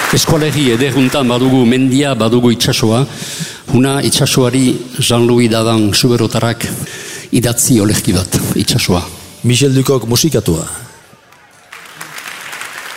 Eskoalegi ederuntan badugu mendia, badugu itsasoa. Huna itsasoari Jean-Louis Dadan suberotarak idatzi olerki bat, itsasoa. Michel Ducok musikatua.